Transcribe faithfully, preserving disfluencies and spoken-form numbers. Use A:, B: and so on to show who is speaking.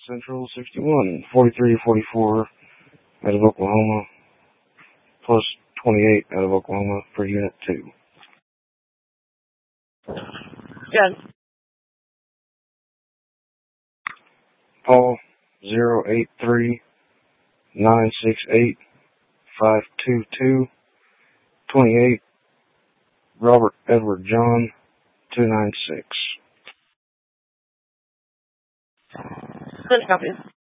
A: Central sixty-one, forty-three forty-four out of Oklahoma, plus twenty-eight out of Oklahoma for Unit two.
B: Yeah.
A: Paul, zero eight three nine six eight five two two twenty-eight. Robert Edward John, two nine six.
B: Good copy.